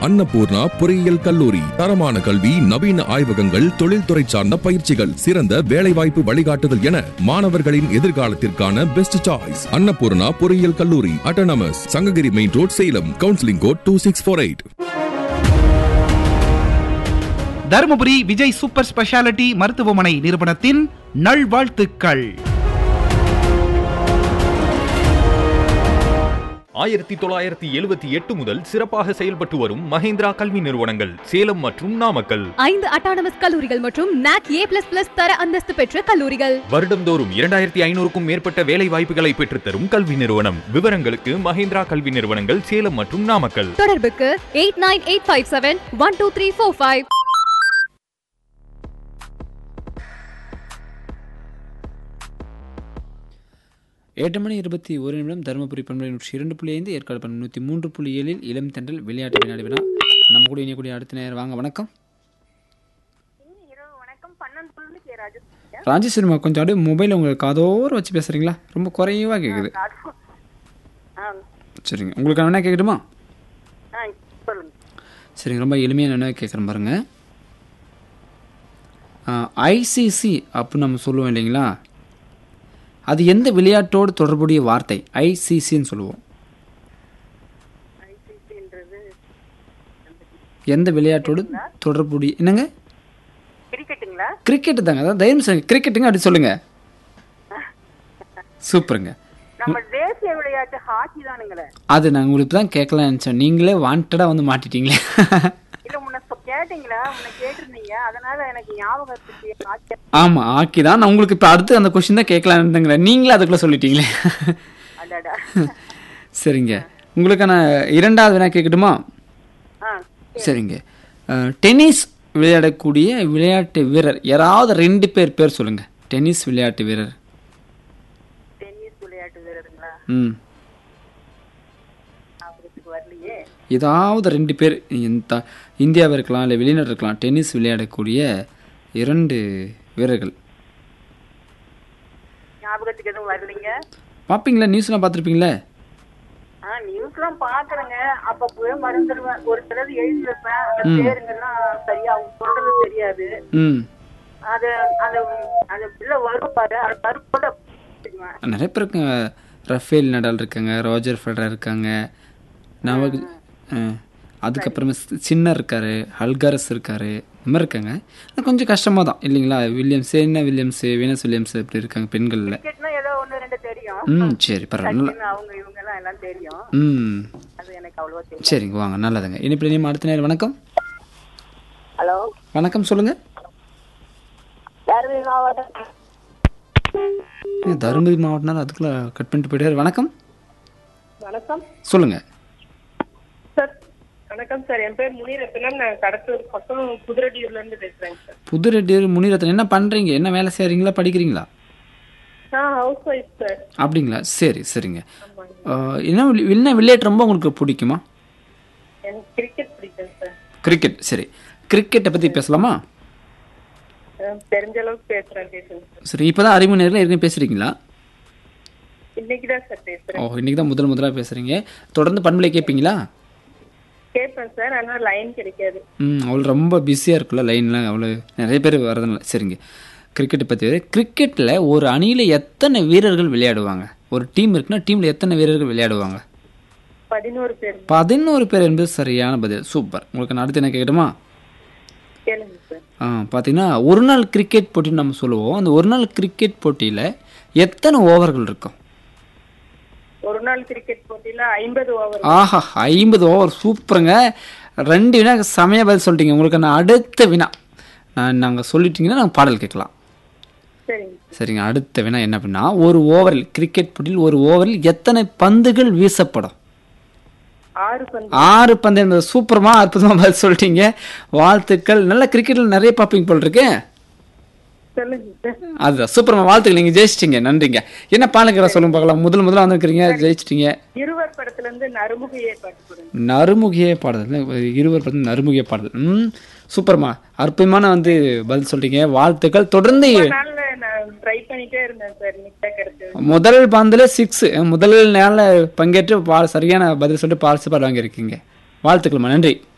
அன்னபூர்ணா பொறியியல் கல்லூரி. தரமான கல்வி, நவீன ஆய்வகங்கள், தொழில்துறை சார்ந்த பயிற்சிகள், சிறந்த வேலைவாய்ப்பு வழிகாட்டுதல் என மாணவர்களின் எதிர்காலத்திற்கான பெஸ்ட் சாய்ஸ். அன்னபூர்ணா பொறியியல் கல்லூரி, autonomous, Sankagiri main road, Salem. Counselling code 2648. Dharmapuri Vijay super speciality மருத்துவமனை நிறுவனத்தின் நல்வாழ்த்துக்கள். 1978 முதல் சிறப்பாக செயல்பட்டு வரும் மஹேந்திரா கல்வி நிறுவனங்கள் சேலம் மற்றும் நாமக்கல். 5 அட்டானமஸ் கல்லூரிகள் மற்றும் NAC A++ தர அந்தஸ்து பெற்ற கல்லூரிகள். வருடம்தோறும் 2500க்கும் மேற்பட்ட வேலை வாய்ப்புகளை பெற்றுத்தரும் கல்வி நிறுவனம். விவரங்களுக்கு மஹேந்திரா கல்வி நிறுவனங்கள் சேலம் மற்றும் நாமக்கல். தொடர்புக்கு 8985712345. எட்டு மணி 21 நிமிடம். தருமபுரி பண்பலை 102.5, ஏற்காடு பண்பலை 103.7 இளம் தென்றல் விளையாட்டு வினாடி வினா. நம்ம கூட இணையக்கூடிய அடுத்த நேரம். வாங்க, வணக்கம். ராஜேஸ்வரிமா, கொஞ்சம் அப்படியே மொபைல் உங்களுக்கு காதோர வச்சு பேசுறீங்களா? ரொம்ப குறைவாக கேட்குது. சரிங்க, உங்களுக்கு என்ன கேட்குதுமா? சரிங்க, ரொம்ப எளிமையாக என்ன கேட்குறேன் பாருங்க. ஐசிசி அப்படின்னு நம்ம சொல்லுவோம் இல்லைங்களா, அது எந்த விளையாட்டோடு தொடர்புடைய வார்த்தை? ஐசிசின்னு சொல்லுவோம். எந்த விளையாட்டோடு தொடர்புடைய? என்னங்க? கிரிக்கெட் தாங்க. அதான் தைரியம் சொல்லுங்க, கிரிக்கெட்டுங்க அப்படி சொல்லுங்க. சூப்பருங்க. அது நான் உங்களுக்கு தான் கேட்கலாம் நினைச்சேன், நீங்களே வாண்டடா வந்து மாட்டிட்டீங்களே. ஆமா, ஹாக்கி தான். நான் உங்களுக்கு இப்ப அடுத்து அந்த கொஸ்டின் தான் கேட்கலான்னு, நீங்களே அதுக்குள்ள சொல்லிட்டீங்களே. சரிங்க, உங்களுக்கான இரண்டாவது வினா கேட்கட்டுமா? சரிங்க, டென்னிஸ் விளையாடக்கூடிய விளையாட்டு வீரர் யாராவது 2 பேர் சொல்லுங்க. டென்னிஸ் விளையாட்டு வீரர். ஏதாவது 2 பேர், இந்தியாவில் இருக்கலாம் இல்லை வெளிநாடு இருக்கலாம், டென்னிஸ் விளையாடக்கூடிய 2 வீரர்கள். பாப்பீங்களா? நியூஸ்லாம் பார்த்துருப்பீங்களா? நிறைய பேர் இருக்காங்க. ரஃபேல் நடால் இருக்காங்க, ரோஜர் ஃபெடரர் இருக்காங்க, அதுக்கப்புறமா சின்னர் இருக்காரு, ஹல்காரஸ் இருக்காரு, இந்த மாதிரி இருக்காங்க. கொஞ்சம் கஷ்டமாக தான் இல்லைங்களா? வில்லியம்ஸ், வீனஸ் வில்லியம்ஸ் இப்படி இருக்காங்க பெண்களில். சரி, பரவாயில்ல. சரிங்க, வாங்க, நல்லதுங்க. இனிப்பு நீ அடுத்த நேரம். வணக்கம். ஹலோ, வணக்கம், சொல்லுங்க. தருமபுரி மாவட்டம், அதுக்குள்ள கட் பண்ணிட்டு போயிட்டாரு. வணக்கம். வணக்கம், சொல்லுங்க சார். வணக்கம் சார், என் பேர் முனிரத்னம். நான் கடத்தூர் பக்கம் புதுரெட்டியூர்ல இருந்து பேசுறேன் சார். புதுரெட்டியூர் முனிரத்னம். என்ன பண்றீங்க? என்ன வேலை செய்றீங்களா, படிக்கிறீங்களா? House wife sir. அப்படிங்களா? சரி, சரிங்க. என்ன விளையாட்டு ரொம்ப உங்களுக்கு பிடிக்குமா? எனக்கு கிரிக்கெட் பிடிக்கும் சார். கிரிக்கெட். சரி, கிரிக்கெட்டை பத்தி பேசலாமா? தெரிஞ்ச அளவுக்கு பேசுறேன். சரி, இப்பதான் அறிமுக நேரில் ஏற்கனவே பேசுறீங்களா? இன்னைக்குதான் சார் பேசுறேன். இன்னைக்கு தான் முதலா பேசுறீங்க. தொடர்ந்து பண்பலை கேட்பீங்களா? கேட்பேன் சார், ஆனால் லைன் கிடைக்காது. அவ்வளோ ரொம்ப பிஸியாக இருக்குல்ல, லைன்லாம் அவ்வளோ நிறைய பேர் வரதுனால. சரிங்க, கிரிக்கெட்டை பற்றி. கிரிக்கெட்டில் ஒரு அணியில் எத்தனை வீரர்கள் விளையாடுவாங்க? ஒரு டீம் இருக்குன்னா டீமில் எத்தனை வீரர்கள் விளையாடுவாங்க? 11 பேர். 11 பேர் என்பது சரியான பதில். சூப்பர். உங்களுக்கு நான் அடுத்து என்ன கேட்கட்டுமா? பார்த்தீங்கன்னா ஒரு நாள் கிரிக்கெட் போட்டின்னு நம்ம சொல்லுவோம். அந்த ஒரு நாள் கிரிக்கெட் போட்டியில் எத்தனை ஓவர்கள் இருக்கும்? ஒரு நாள் கிரிக்கெட் போட்டியில் 50 ஓவர். ஆஹா, 50 ஓவர். சூப்பருங்க. 2 வினா செமையா பதில் சொல்லிட்டீங்க. உங்களுக்கு நான் அடுத்த வினா நாங்கள் சொல்லிட்டீங்கன்னா நாங்கள் பாடல் கேட்கலாம். சரிங்க, அடுத்த வினா என்ன அப்படின்னா, ஒரு ஓவரில் கிரிக்கெட் போட்டியில் ஒரு ஓவரில் எத்தனை பந்துகள் வீசப்படும்? 6 பந்து என்பது சூப்பரமா அற்புதமா பதில் சொல்லிட்டீங்க. வாழ்த்துக்கள். நல்ல கிரிக்கெட்ல நிறைய பார்ப்பீங்க போல் இருக்கு. அதுதான் சூப்பரமா, வாழ்த்துக்கள். நீங்க ஜெயிச்சிட்டீங்க. நன்றிங்க. என்ன பாடல்களை சொல்லுங்க பார்க்கலாம். முதல்ல வந்திருக்கிறீங்க, ஜெயிச்சிட்டீங்க. இருவர் படத்துல இருந்து நறுமுகையே பாட்டு. நறுமுகையே பாடுதல். இருவர் படத்துல நறுமுகையே பாடுதல். சூப்பர்மா, அற்புதமான பதில் சொல்றீங்க. வாழ்த்துக்கள். தொடர்ந்து முதல் பந்துல 6, முதல் நாள்ல பங்கேற்று சரியான பதில் சொல்லிட்டு பால் வாங்கியிருக்கீங்க. வாழ்த்துக்கள்மா, நன்றி.